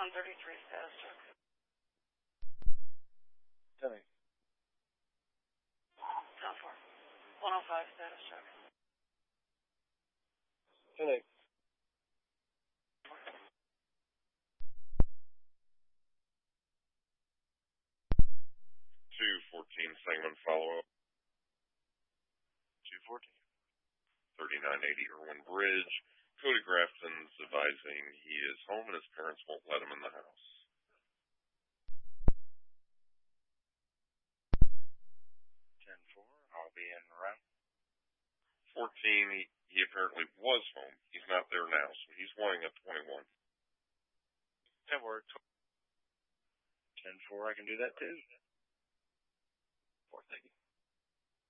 133 status check. 10-8. 10-4. 105 status check. 10-8. 214 segment follow-up. 214. 3980 Irwin Bridge. Cody Grafton's advising he is home and his parents won't let him in the house. 10-4. I'll be in route. 14, he apparently was home. He's not there now, so he's wanting a 21. 10-4. 10-4, I can do that too. 4, thank you.